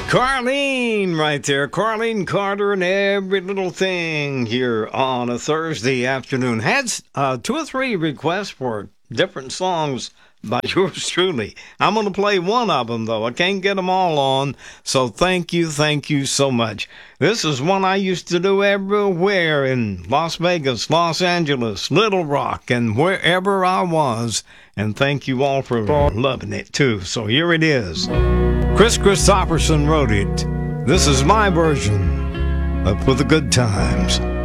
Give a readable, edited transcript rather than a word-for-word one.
Carlene right there. Carlene Carter and Every Little Thing here on a Thursday afternoon. Had two or three requests for different songs by yours truly. I'm going to play one of them, though. I can't get them all on, so thank you so much. This is one I used to do everywhere in Las Vegas, Los Angeles, Little Rock, and wherever I was. And thank you all for loving it, too. So here it is. Chris Christopherson wrote it. This is my version of For the Good Times.